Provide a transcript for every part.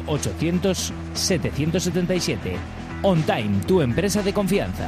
800 777. On Time, tu empresa de confianza.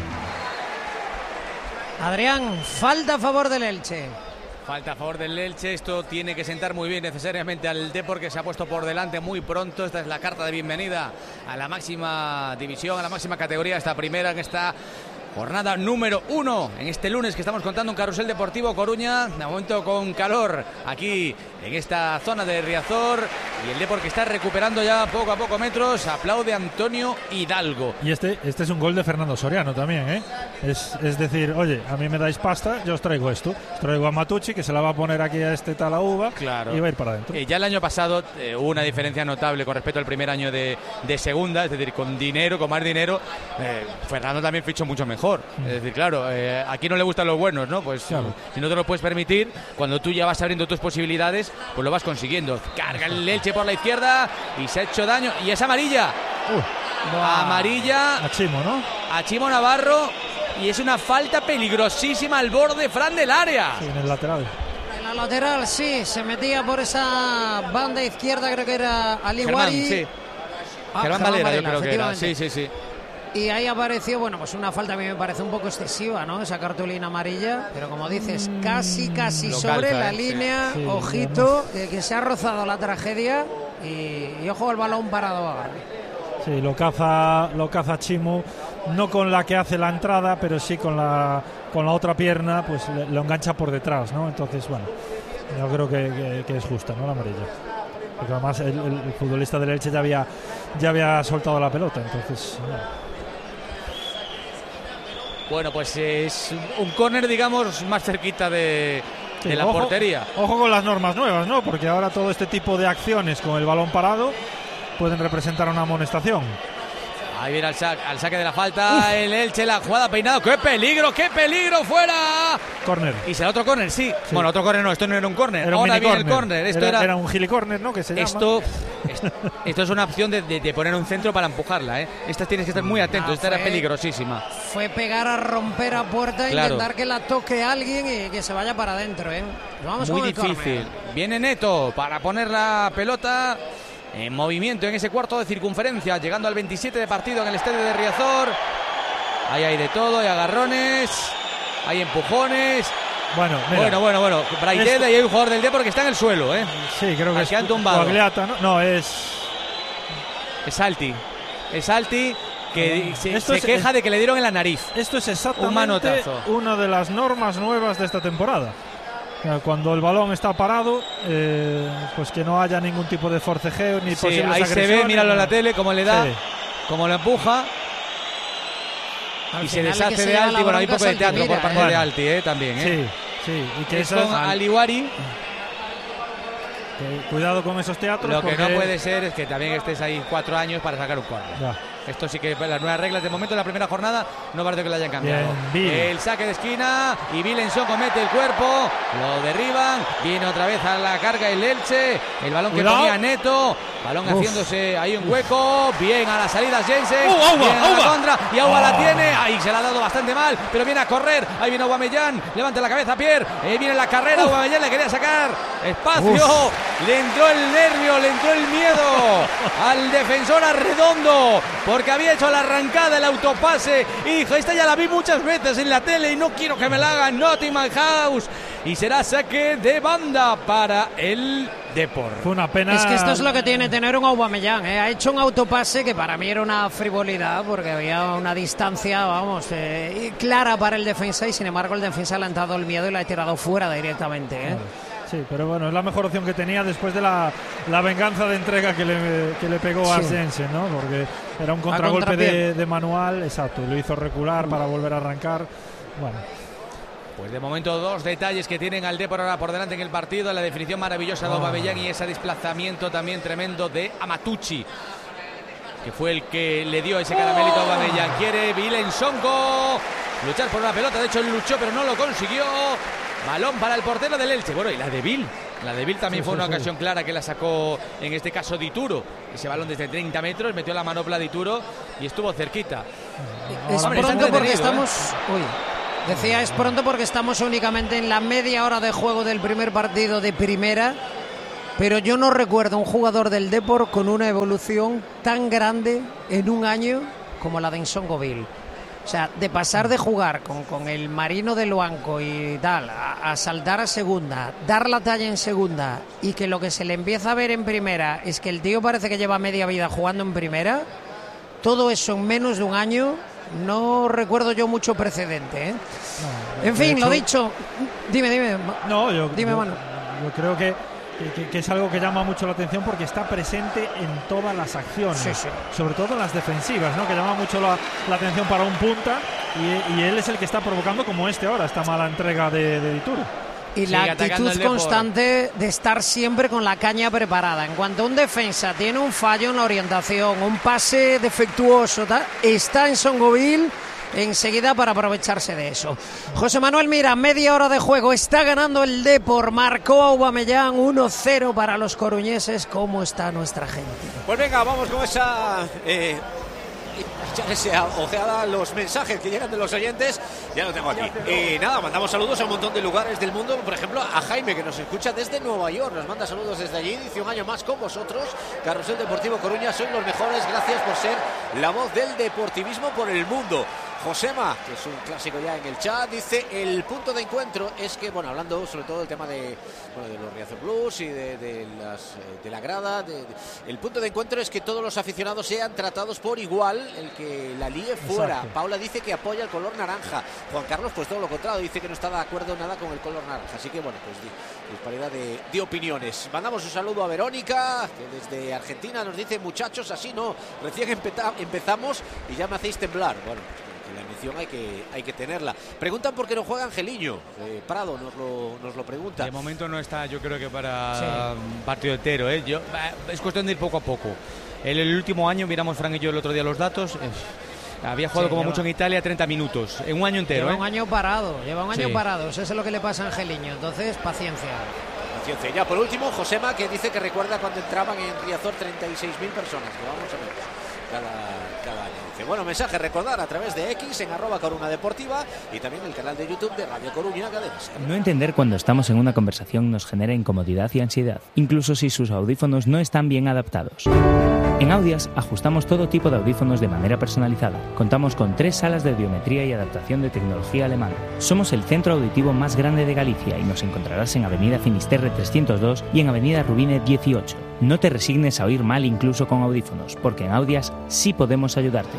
Adrián, falta a favor del Elche. Falta a favor del Elche, esto tiene que sentar muy bien necesariamente al Depor, que se ha puesto por delante muy pronto. Esta es la carta de bienvenida a la máxima división, a la máxima categoría, esta primera, en esta jornada número 1, en este lunes que estamos contando un Carrusel Deportivo Coruña, de momento con calor aquí en esta zona de Riazor, y el Depor que está recuperando ya poco a poco metros. Aplaude Antonio Hidalgo. Y este es un gol de Fernando Soriano también, ¿eh? Es decir, oye, a mí me dais pasta, yo os traigo esto. Os traigo a Matucci, que se la va a poner aquí a este tal Uva, claro, y va a ir para adentro. Ya el año pasado hubo una diferencia notable con respecto al primer año de segunda, es decir, con más dinero, Fernando también fichó mucho mejor. Es decir, claro, aquí no le gustan los buenos, ¿no? Pues claro, si no te lo puedes permitir, cuando tú ya vas abriendo tus posibilidades, pues lo vas consiguiendo. Carga el Elche por la izquierda y se ha hecho daño. Y es amarilla. Amarilla a Chimo, ¿no? A Chimo Navarro. Y es una falta peligrosísima al borde, Fran, del área. Sí, en el lateral. En la lateral, sí, se metía por esa banda izquierda, creo que era Aliwari. Sí. Germán Valera, yo creo que era. Sí. Y ahí apareció, bueno, pues una falta a mí me parece un poco excesiva, ¿no? Esa cartulina amarilla, pero como dices, casi sobre calza, la línea, sí, ojito, que se ha rozado la tragedia y ojo al balón parado ahora. Sí, lo caza Chimo, no con la que hace la entrada, pero sí con la otra pierna, pues lo engancha por detrás, ¿no? Entonces, bueno, yo creo que es justa, ¿no? La amarilla. Porque además el futbolista del Elche ya había soltado la pelota, entonces... Bueno, pues es un córner, digamos, más cerquita de la portería. Ojo con las normas nuevas, ¿no? Porque ahora todo este tipo de acciones con el balón parado pueden representar una amonestación. Ahí viene al saque de la falta. El Elche, la jugada peinado. ¡Qué peligro fuera! Córner. Y será otro córner, sí. Bueno, otro córner no, esto no era un córner. Ahora viene el córner. Era un gilicórner, ¿no? Que se llama. Esto es una opción de poner un centro para empujarla, ¿eh? Esta tienes que estar muy atento, esta era peligrosísima. Fue pegar a romper a puerta, claro, intentar que la toque alguien y que se vaya para adentro, ¿eh? Vamos muy con difícil. El córner. Viene Neto para poner la pelota en movimiento en ese cuarto de circunferencia, llegando al 27 de partido en el estadio de Riazor. Ahí hay de todo, hay agarrones, hay empujones. Bueno. Braideda, y hay un jugador del Depor que está en el suelo, ¿eh? Sí, creo que que han tumbado. Coagliata, ¿no? No, es Salti. Es Salti que se queja de que le dieron en la nariz. Esto es exactamente un manotazo. Una de las normas nuevas de esta temporada. Cuando el balón está parado, pues que no haya ningún tipo de forcejeo ni posibles ahí agresiones. Se ve, míralo en la tele, cómo le da, cómo lo empuja. Y se deshace de Alti. Bueno, hay poco de teatro por parte de Alti, también. Sí. Y que es con Aliwari. Cuidado con esos teatros. Lo que no puede ser es que también estés ahí 4 años para sacar un córner. Esto sí que las nuevas reglas de momento en la primera jornada no parece que lo hayan cambiado. El saque de esquina y Vilenson comete el cuerpo, lo derriban, viene otra vez a la carga el Elche, el balón que ponía Neto, balón haciéndose ahí un hueco, bien a la salida Jensen, bien a la contra y Auba la tiene, ahí se la ha dado bastante mal, pero viene a correr, ahí viene Aubameyang, levanta la cabeza Pierre, viene la carrera, Aubameyang le quería sacar espacio, le entró el nervio, le entró el miedo al defensor Arredondo, porque había hecho la arrancada, el autopase, y dijo, esta ya la vi muchas veces en la tele y no quiero que me la hagan, Nottingham House, y será saque de banda para el Depor. Fue una pena. Es que esto es lo que tiene tener un Aubameyang, ha hecho un autopase que para mí era una frivolidad, porque había una distancia, clara para el defensa, y sin embargo el defensa le ha entrado el miedo y la ha tirado fuera directamente, Sí, pero bueno, es la mejor opción que tenía después de la venganza de entrega que le pegó a Jensen, ¿no? Porque era un contragolpe de manual, exacto, lo hizo recular para volver a arrancar. Bueno. Pues de momento 2 detalles que tienen al Depor ahora por delante en el partido, la definición maravillosa de Aubameyang y ese desplazamiento también tremendo de Amatucci, que fue el que le dio ese caramelito a Aubameyang. Quiere Vilensongo luchar por una pelota, de hecho él luchó pero no lo consiguió. Balón para el portero del Elche. Bueno, y la de Vil también fue una ocasión clara que la sacó, en este caso Dituro. Ese balón desde 30 metros, metió la manopla Dituro y estuvo cerquita. Es pronto porque estamos... Decía, es pronto porque estamos únicamente en la media hora de juego del primer partido de primera. pero yo no recuerdo un jugador del Depor con una evolución tan grande en un año como la de Nsongoville. O sea, de pasar de jugar con el Marino de Luanco y tal, a saltar a segunda, dar la talla en segunda, y que lo que se le empieza a ver en primera es que el tío parece que lleva media vida jugando en primera, todo eso en menos de un año, no recuerdo yo mucho precedente, ¿eh? No, en fin, hecho, lo dicho, dime. No, dime, Manu. Yo creo que es algo que llama mucho la atención porque está presente en todas las acciones, sí. Sobre todo en las defensivas, ¿no? Que llama mucho la atención para un punta, y él es el que está provocando, como ahora, esta mala entrega de Dituro. Y la actitud constante de estar siempre con la caña preparada. En cuanto un defensa tiene un fallo en la orientación, un pase defectuoso, está en Nsongoville enseguida para aprovecharse de eso. José Manuel Mira, media hora de juego, está ganando el Depor, marcó Aubameyang, 1-0 para los coruñeses. ¿Cómo está nuestra gente? Pues venga, vamos con esa ojeada, los mensajes que llegan de los oyentes. Ya lo tengo aquí. Nada, mandamos saludos a un montón de lugares del mundo. Por ejemplo, a Jaime, que nos escucha desde Nueva York, nos manda saludos desde allí. Dice: un año más con vosotros, Carrusel Deportivo Coruña, sois los mejores, gracias por ser la voz del deportivismo por el mundo. Josema, que es un clásico ya en el chat, dice: el punto de encuentro es que, bueno, hablando sobre todo del tema de los Riazor Blues y de la grada, el punto de encuentro es que todos los aficionados sean tratados por igual, el que la líe fuera. Exacto. Paula dice que apoya el color naranja. Juan Carlos, pues todo lo contrario, dice que no está de acuerdo nada con el color naranja. Así que, bueno, pues disparidad de opiniones. Mandamos un saludo a Verónica, que desde Argentina nos dice: muchachos, así no, recién empezamos y ya me hacéis temblar. Bueno, la emoción hay que tenerla. Preguntan por qué no juega Angeliño. Prado nos lo pregunta. De momento no está, yo creo que para partido entero, ¿eh? Es cuestión de ir poco a poco. El último año, miramos Fran y yo el otro día los datos, había jugado como mucho en Italia 30 minutos, en un año entero. Lleva un año parado, Eso es lo que le pasa a Angeliño. Entonces, paciencia. Ya por último, Josema, que dice que recuerda cuando entraban en Riazor 36.000 personas, que vamos a ver cada año. Dice: bueno, mensaje, recordar a través de X en @Coruna Deportiva y también el canal de YouTube de Radio Coruña Cadena. No entender cuando estamos en una conversación nos genera incomodidad y ansiedad, incluso si sus audífonos no están bien adaptados. En Audias ajustamos todo tipo de audífonos de manera personalizada. Contamos con 3 salas de audiometría y adaptación de tecnología alemana. Somos el centro auditivo más grande de Galicia y nos encontrarás en Avenida Finisterre 302 y en Avenida Rubine 18. No te resignes a oír mal incluso con audífonos, porque en Audias sí podemos ayudarte.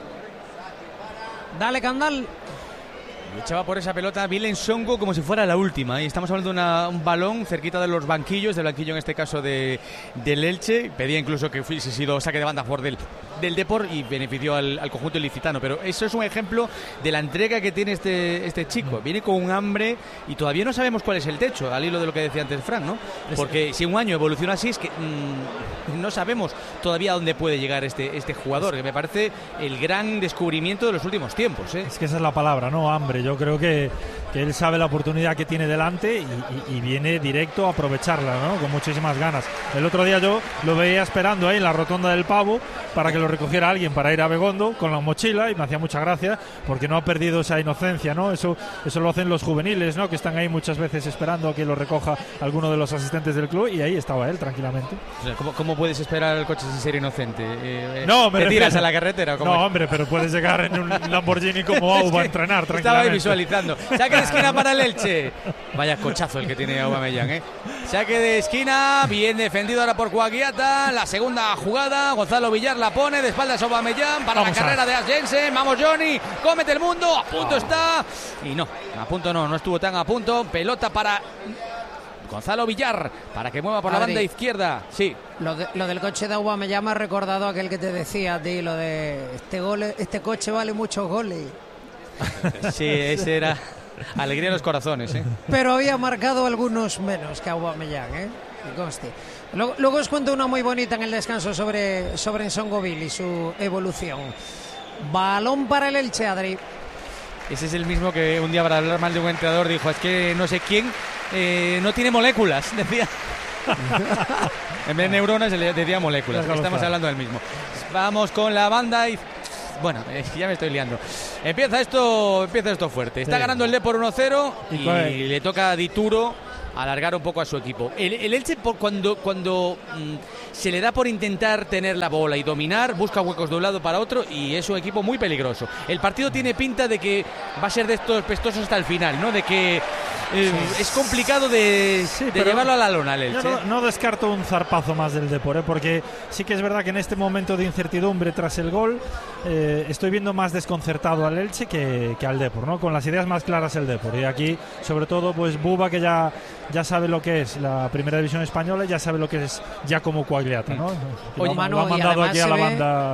Dale, Candal. Echaba por esa pelota Bilen Songo como si fuera la última. Y estamos hablando de un balón cerquita de los banquillos, del banquillo en este caso del Elche. Pedía incluso que fuese sido saque de banda a favor del Depor y benefició al conjunto ilicitano. Pero eso es un ejemplo de la entrega que tiene este chico. Viene con un hambre y todavía no sabemos cuál es el techo, al hilo de lo que decía antes Fran, ¿no? Porque si un año evoluciona así, es que no sabemos todavía a dónde puede llegar este jugador, que me parece el gran descubrimiento de los últimos tiempos, ¿eh? Es que esa es la palabra, ¿no? Hambre. Yo creo que él sabe la oportunidad que tiene delante y viene directo a aprovecharla, ¿no? Con muchísimas ganas. El otro día yo lo veía esperando ahí en la rotonda del Pavo para que lo recogiera alguien para ir a Begondo con la mochila, y me hacía mucha gracia porque no ha perdido esa inocencia, ¿no? Eso lo hacen los juveniles, ¿no? Que están ahí muchas veces esperando a que lo recoja alguno de los asistentes del club, y ahí estaba él tranquilamente. O sea, ¿cómo puedes esperar al coche sin ser inocente? No, ¿Te tiras a la carretera? No, hombre, pero puedes llegar en un Lamborghini como Auba a entrenar tranquilamente. Estaba ahí visualizando. Saque de esquina para el Elche. Vaya cochazo el que tiene Aubameyang, ¿eh? Saque de esquina, bien defendido ahora por Guaguiata. La segunda jugada, Gonzalo Villar la pone de espaldas a Aubameyang para la carrera de Jensen. Vamos, Johnny, cómete el mundo, a punto está. Y no, a punto no estuvo tan a punto. Pelota para Gonzalo Villar para que mueva por la banda izquierda. Sí. Lo del coche de Aubameyang me ha recordado aquel que te decía a ti, lo de este coche vale muchos goles. Sí, ese era alegría en los corazones, ¿eh? Pero había marcado algunos menos que Aubameyang, ¿eh? Que conste. Luego os cuento una muy bonita en el descanso sobre Nsongoville y su evolución. Balón para el Elche, Adri. Ese es el mismo que un día, para hablar mal de un entrenador, dijo: es que no sé quién no tiene moléculas, decía. En vez de neuronas se le decía moléculas. Estamos hablando del mismo. Vamos con la banda y... Bueno, ya me estoy liando. Empieza esto fuerte. Está ganando el Depor 1-0 y le toca a Dituro alargar un poco a su equipo. El Elche, cuando se le da por intentar tener la bola y dominar, busca huecos de un lado para otro y es un equipo muy peligroso. El partido tiene pinta de que va a ser de estos pestosos hasta el final, ¿no? De que es complicado de llevarlo a la lona al Elche. Yo no descarto un zarpazo más del Depor, porque sí que es verdad que en este momento de incertidumbre tras el gol estoy viendo más desconcertado al Elche que al Depor, ¿no? Con las ideas más claras el Depor. Y aquí, sobre todo, pues Buba, que ya sabe lo que es la primera división española, ya sabe lo que es ya como Coagliata, ¿no? Oye, Manu, lo ha mandado aquí a la banda.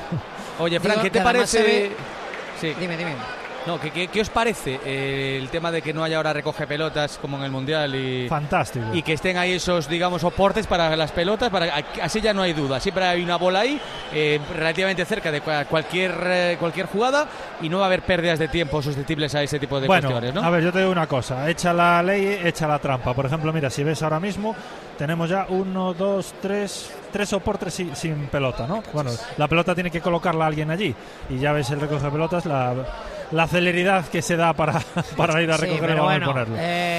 Oye, Fran, ¿qué te parece? Sí. Dime. No, ¿qué os parece el tema de que no haya ahora recoge pelotas como en el Mundial? Fantástico. Y que estén ahí esos, digamos, soportes para las pelotas, así ya no hay duda. Siempre hay una bola ahí, relativamente cerca de cualquier jugada, y no va a haber pérdidas de tiempo susceptibles a ese tipo de cuestiones, ¿no? A ver, yo te digo una cosa. Echa la ley, echa la trampa. Por ejemplo, mira, si ves ahora mismo, tenemos ya 1, 2, 3 soportes sin pelota, ¿no? Bueno, la pelota tiene que colocarla alguien allí. Y ya ves el recoge de pelotas, la celeridad que se da para ir a recoger el balón y ponerlo.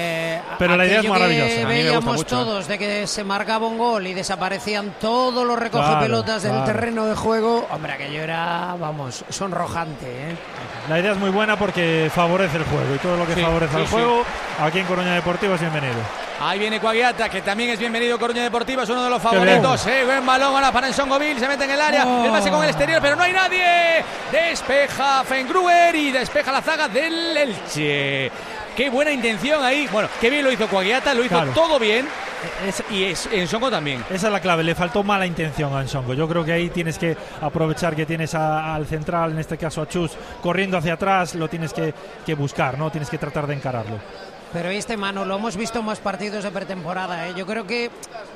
Pero la idea es maravillosa. Que veíamos todos de que se marcaba un gol y desaparecían todos los recogepelotas del terreno de juego. Hombre, aquello era, sonrojante, ¿eh? La idea es muy buena porque favorece el juego, y todo lo que favorece el juego, aquí en Coruña Deportiva es bienvenido. Ahí viene Coagliata, que también es bienvenido. Coruña Deportiva es uno de los favoritos. Buen balón ahora para Nsongoville, se mete en el área. El pase con el exterior, pero no hay nadie. Despeja Fengruber y despeja la zaga del Elche. Qué buena intención ahí. Bueno, qué bien lo hizo Coagliata, lo hizo todo bien. Y Nsongo también. Esa es la clave, le faltó mala intención a Nsongo. Yo creo que ahí tienes que aprovechar que tienes al central, en este caso a Chus, corriendo hacia atrás, lo tienes que buscar, ¿no? Tienes que tratar de encararlo. Pero Manu, lo hemos visto en más partidos de pretemporada, ¿eh? Yo creo que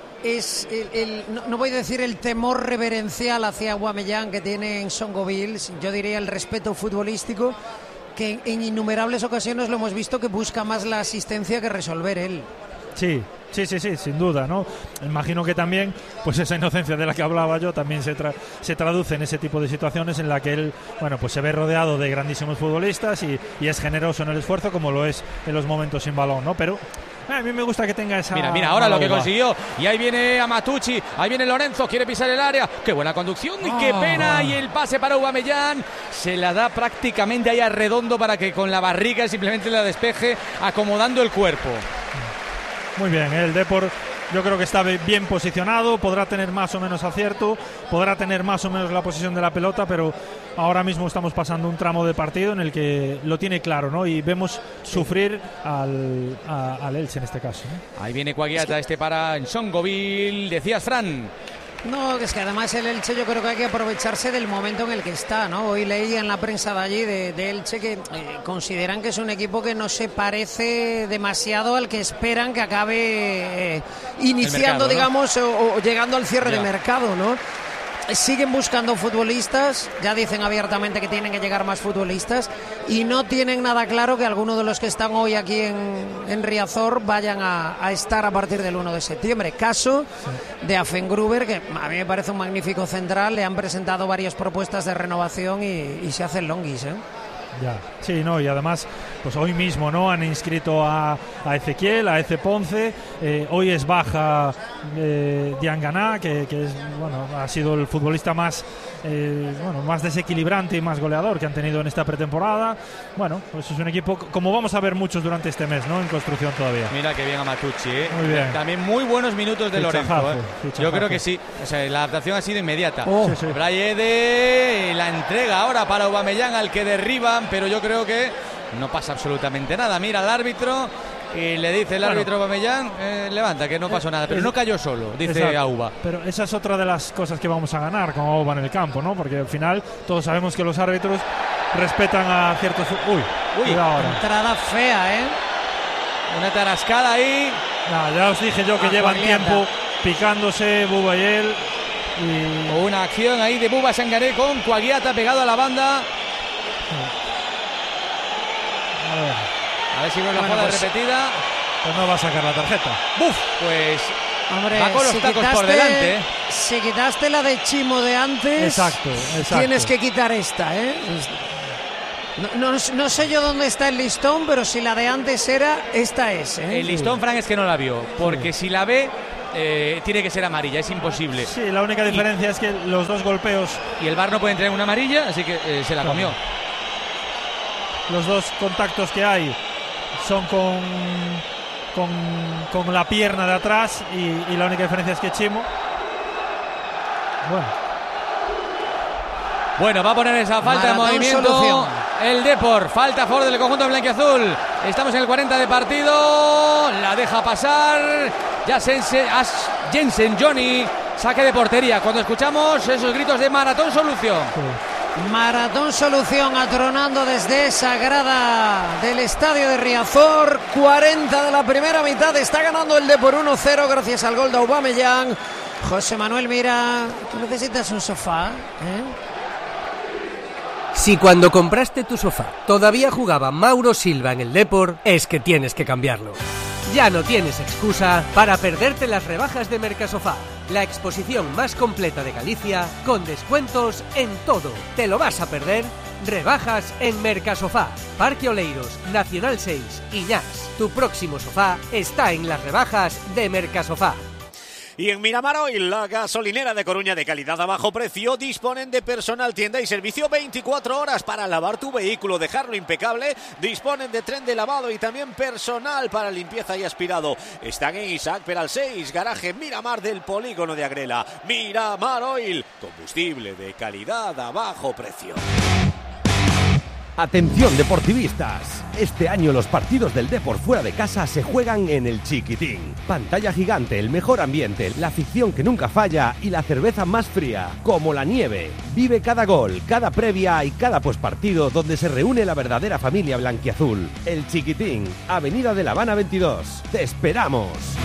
es no voy a decir el temor reverencial hacia Aubameyang que tiene Nsongoville, yo diría el respeto futbolístico, que en innumerables ocasiones lo hemos visto que busca más la asistencia que resolver él. Sí, sin duda, ¿no? Imagino que también, pues esa inocencia de la que hablaba yo también se traduce en ese tipo de situaciones en la que él, pues se ve rodeado de grandísimos futbolistas y es generoso en el esfuerzo, como lo es en los momentos sin balón, ¿no? Pero a mí me gusta que tenga esa... Mira, ahora lo que consiguió. Y ahí viene Amatucci, ahí viene Lorenzo, quiere pisar el área. ¡Qué buena conducción! ¡Y qué pena! Y el pase para Aubameyang. Se la da prácticamente ahí a Redondo para que con la barriga simplemente la despeje, acomodando el cuerpo. Muy bien, el Depor yo creo que está bien posicionado, podrá tener más o menos acierto, podrá tener más o menos la posición de la pelota, pero ahora mismo estamos pasando un tramo de partido en el que lo tiene claro, ¿no? Y vemos sufrir al Elche en este caso, ¿no? Ahí viene Coagliata, para Nsongoville, decías, Fran. No, es que además el Elche yo creo que hay que aprovecharse del momento en el que está, ¿no? Hoy leí en la prensa de allí de Elche que consideran que es un equipo que no se parece demasiado al que esperan que acabe iniciando, mercado, ¿no? Digamos, o llegando al cierre de mercado, ¿no? Siguen buscando futbolistas, ya dicen abiertamente que tienen que llegar más futbolistas y no tienen nada claro que algunos de los que están hoy aquí en Riazor vayan a estar a partir del 1 de septiembre. Caso de Afengruber, que a mí me parece un magnífico central, le han presentado varias propuestas de renovación y se hacen longuis, ¿eh? Ya, sí, no, y además, pues hoy mismo, ¿no? Han inscrito a Ezequiel, a Eze Ponce, hoy es baja Diangana, que es, ha sido el futbolista más desequilibrante y más goleador que han tenido en esta pretemporada. Pues es un equipo, como vamos a ver muchos durante este mes, ¿no? En construcción todavía. Mira que bien a Matucci, ¿eh? Muy bien. También muy buenos minutos de Lorenzo, ¿eh? Yo creo que sí, la adaptación ha sido inmediata. Braille la entrega ahora para Aubameyang, al que derriban, pero yo creo que no pasa absolutamente nada. Mira al árbitro y le dice el árbitro Aubameyang, levanta, que no pasó nada, pero no cayó solo, dice Auba. Pero esa es otra de las cosas que vamos a ganar con Auba en el campo, ¿no? Porque al final todos sabemos que los árbitros respetan a ciertos... Uy, entrada fea, ¿eh? Una tarascada ahí. No, ya os dije yo que llevan tiempo picándose Buba y él. Una acción ahí de Buba Sangaré con Coagliata pegado a la banda. A ver si no la jugada repetida. Pues no va a sacar la tarjeta. ¡Buf! Pues hombre, va con los tacos por delante. Si quitaste la de Chimo de antes, exacto. tienes que quitar esta, ¿eh? No sé yo dónde está el listón, pero si la de antes era, esta es. El listón, Fran, es que no la vio, porque si la ve, tiene que ser amarilla, es imposible. Sí, la única diferencia es que los dos golpeos... Y el VAR no puede entrar en una amarilla, así que se la comió. Los dos contactos que hay son con la pierna de atrás y la única diferencia es que Chimo... Bueno, va a poner esa falta de movimiento el Depor. Falta a favor del conjunto blanquiazul. Estamos en el 40 de partido. La deja pasar Jensen Johnny. Saque de portería. Cuando escuchamos esos gritos de Maratón Solución. Maratón Solución atronando desde esa grada del estadio de Riazor. 40 de la primera mitad. Está ganando el Depor 1-0 gracias al gol de Aubameyang. José Manuel Mira, ¿tú necesitas un sofá? Si cuando compraste tu sofá todavía jugaba Mauro Silva en el Depor, es que tienes que cambiarlo. Ya no tienes excusa para perderte las rebajas de Mercasofá, la exposición más completa de Galicia, con descuentos en todo. ¿Te lo vas a perder? Rebajas en Mercasofá, Parque Oleiros, Nacional 6, Iñás. Tu próximo sofá está en las rebajas de Mercasofá. Y en Miramar Oil, la gasolinera de Coruña de calidad a bajo precio, disponen de personal, tienda y servicio 24 horas para lavar tu vehículo, dejarlo impecable. Disponen de tren de lavado y también personal para limpieza y aspirado. Están en Isaac Peral 6, garaje Miramar del polígono de Agrela. Miramar Oil, combustible de calidad a bajo precio. Atención deportivistas, este año los partidos del Depor fuera de casa se juegan en el Chiquitín. Pantalla gigante, el mejor ambiente, la afición que nunca falla y la cerveza más fría, como la nieve. Vive cada gol, cada previa y cada postpartido donde se reúne la verdadera familia blanquiazul. El Chiquitín, Avenida de La Habana 22. ¡Te esperamos!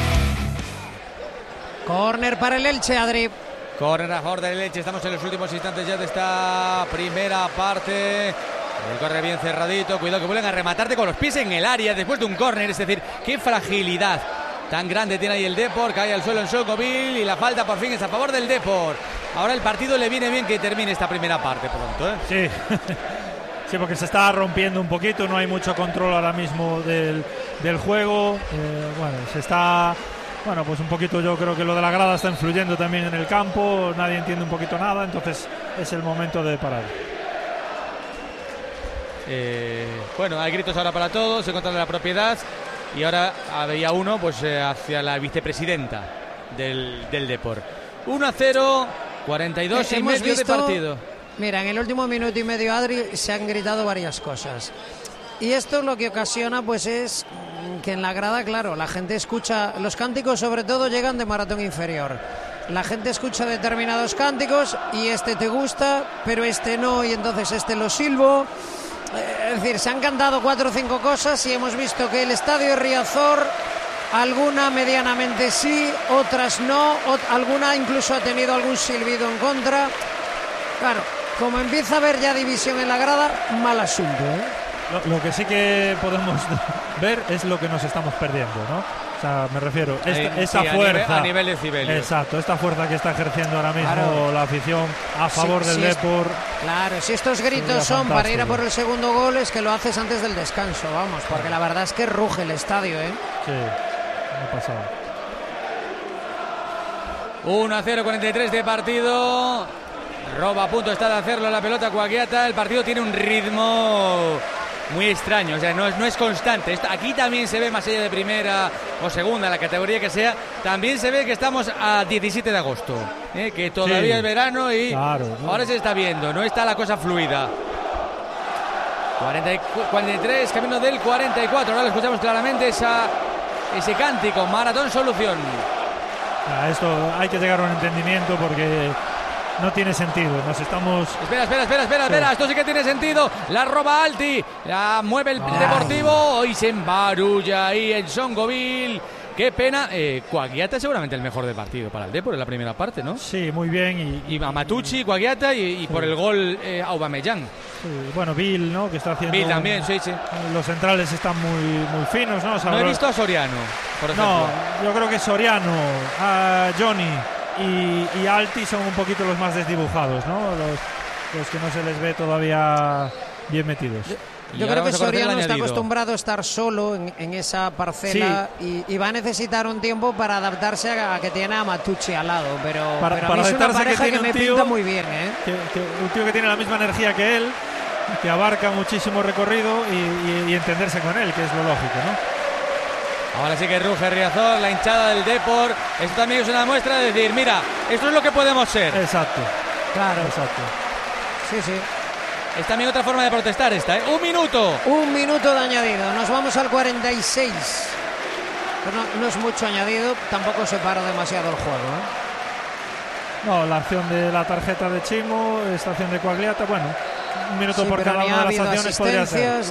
Córner para el Elche, Adri. Córner a favor del Elche, estamos en los últimos instantes ya de esta primera parte. El córner bien cerradito, cuidado que vuelven a rematarte con los pies en el área después de un córner, es decir, qué fragilidad tan grande tiene ahí el Depor, cae al suelo en Sokovil y la falta por fin es a favor del Depor. Ahora el partido le viene bien que termine esta primera parte pronto, ¿eh? Sí, sí, porque se está rompiendo un poquito, no hay mucho control ahora mismo del juego, se está... Bueno, pues un poquito yo creo que lo de la grada está influyendo también en el campo, nadie entiende un poquito nada, entonces es el momento de parar. Hay gritos ahora para todos, se controla la propiedad y ahora había uno hacia la vicepresidenta del Depor. 1-0, 42 y medio de partido. Mira, en el último minuto y medio, Adri, se han gritado varias cosas. Y esto lo que ocasiona es que en la grada, claro, la gente escucha, los cánticos sobre todo llegan de Maratón Inferior. La gente escucha determinados cánticos y este te gusta, pero este no, y entonces este lo silbo. Es decir, se han cantado 4 o 5 cosas y hemos visto que el estadio de Riazor, alguna medianamente sí, otras no, alguna incluso ha tenido algún silbido en contra. Claro, como empieza a haber ya división en la grada, mal asunto, ¿eh? Lo que sí que podemos ver es lo que nos estamos perdiendo, ¿no? O sea, me refiero, esta fuerza... A nivel decibelio. Exacto, esta fuerza que está ejerciendo ahora mismo la afición a favor del Depor. Claro, si estos gritos son para ir a por el segundo gol, es que lo haces antes del descanso, vamos, porque la verdad es que ruge el estadio, ¿eh? Sí, no ha pasado. 1-0, 43 de partido. Roba a punto está de hacerlo la pelota Coagliata. El partido tiene un ritmo muy extraño, o sea, no es constante. Aquí también se ve, más allá de primera o segunda, la categoría que sea, también se ve que estamos a 17 de agosto, que todavía es verano y ahora se está viendo, no está la cosa fluida. 43, camino del 44, ahora lo escuchamos claramente, ese cántico, Maratón Solución. Esto hay que llegar a un entendimiento porque... no tiene sentido, nos estamos... Espera, esto sí que tiene sentido. La roba Alti, la mueve el Deportivo y se embarulla ahí en Songovil. Qué pena. Coagliata seguramente el mejor de partido para el Depor en la primera parte, ¿no? Sí, muy bien. Y Matucci, Coagliata y por el gol Aubameyang. Sí, bueno, Bill, ¿no? Que está haciendo... Bill también, sí. Los centrales están muy finos, ¿no? O sea, no he visto a Soriano, por ejemplo. No, yo creo que Soriano, a Johnny... Y Alti son un poquito los más desdibujados, ¿no? Los que no se les ve todavía bien metidos. Yo creo que Soriano está acostumbrado a estar solo en esa parcela, sí, y va a necesitar un tiempo para adaptarse a que tiene a Matucci al lado, pero para a mí es una pareja que me pinta muy bien, un tío que tiene la misma energía que él, que abarca muchísimo recorrido y entenderse con él, que es lo lógico, ¿no? Ahora sí que ruge Riazor, la hinchada del Depor. Esto también es una muestra de decir, mira, esto es lo que podemos ser. Exacto. Claro. Exacto. Sí, sí. Es también otra forma de protestar esta, ¿eh? ¡Un minuto! Un minuto de añadido. Nos vamos al 46. Pues no es mucho añadido, tampoco se paró demasiado el juego, ¿eh? No, la acción de la tarjeta de Chimo, esta acción de Quagliata, bueno, un minuto sí, por cada una de las acciones podría ser.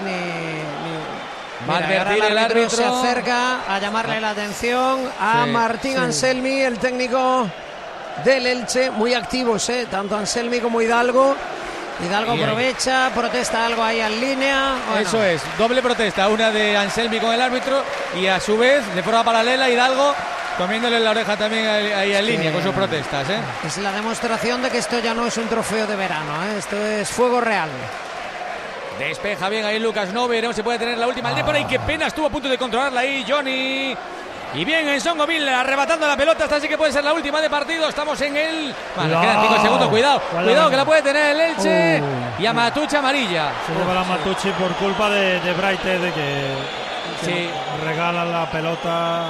Mira, el árbitro se acerca a llamarle la atención a Martín Anselmi, el técnico del Elche, muy activos, tanto Anselmi como Hidalgo. Hidalgo aprovecha, protesta algo ahí en línea. Bueno. Eso es, doble protesta, una de Anselmi con el árbitro y a su vez, de forma paralela, Hidalgo comiéndole la oreja también ahí en línea con sus protestas. Es la demostración de que esto ya no es un trofeo de verano, esto es fuego real. Despeja bien ahí Lucas Novi, veremos si puede tener la última. El Depor ahí, qué pena, estuvo a punto de controlarla ahí Johnny. Y bien en Songoville arrebatando la pelota, hasta así que puede ser la última de partido. Estamos en el... Bueno, quedan 5 segundos, cuidado que la puede tener el Elche. Y a Matucci amarilla. Se lleva la Matucci por culpa de Braite, de que regala la pelota.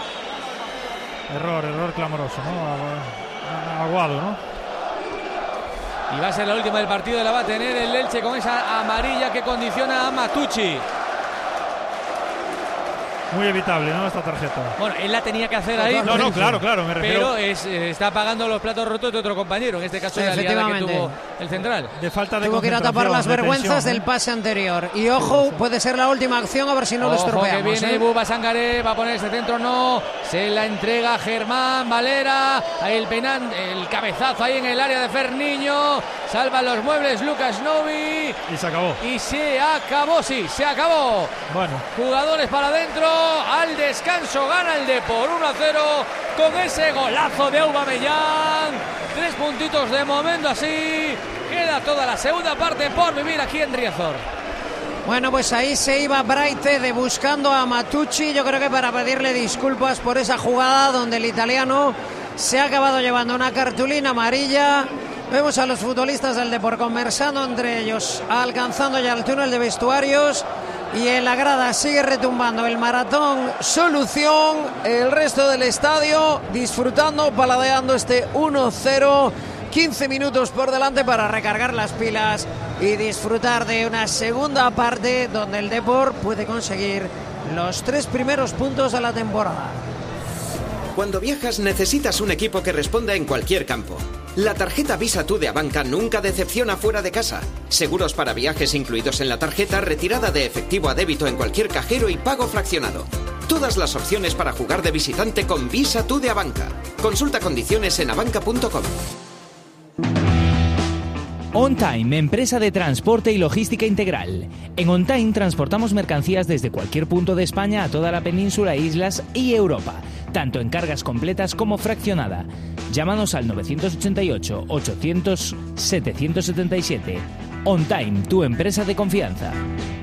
Error clamoroso, ¿no? Aguado, ¿no? Y va a ser la última del partido, la va a tener el Elche con esa amarilla que condiciona a Matucci. Muy evitable, ¿no? Esta tarjeta. Bueno, él la tenía que hacer ahí. No, claro, me refiero. Pero está pagando los platos rotos de otro compañero. En este caso, la liada que tuvo el central. De falta de tuvo que ir a tapar las vergüenzas del pase anterior. Y ojo, puede ser la última acción, a ver si no lo estropeamos. Que viene Buba Sangaré, va a poner ese centro, no. Se la entrega Germán Valera. Ahí el cabezazo ahí en el área de Ferniño. Salva los muebles Lucas Novi. Y se acabó. Se acabó. Bueno. Jugadores para adentro. Al descanso gana el Depor 1-0 con ese golazo de Aubameyang. 3 puntitos de momento, así queda toda la segunda parte por vivir aquí en Riazor. Bueno, pues ahí se iba Braite buscando a Matucci, yo creo que para pedirle disculpas por esa jugada donde el italiano se ha acabado llevando una cartulina amarilla. Vemos a los futbolistas del Depor conversando entre ellos, alcanzando ya el túnel de vestuarios. Y en la grada sigue retumbando el maratón solución, el resto del estadio disfrutando, paladeando este 1-0, 15 minutos por delante para recargar las pilas y disfrutar de una segunda parte donde el Depor puede conseguir los 3 primeros puntos de la temporada. Cuando viajas necesitas un equipo que responda en cualquier campo. La tarjeta Visa Tú de Abanca nunca decepciona fuera de casa. Seguros para viajes incluidos en la tarjeta, retirada de efectivo a débito en cualquier cajero y pago fraccionado. Todas las opciones para jugar de visitante con Visa Tú de Abanca. Consulta condiciones en abanca.com. OnTime, empresa de transporte y logística integral. En OnTime transportamos mercancías desde cualquier punto de España a toda la península, islas y Europa, tanto en cargas completas como fraccionada. Llámanos al 988 800 777. OnTime, tu empresa de confianza.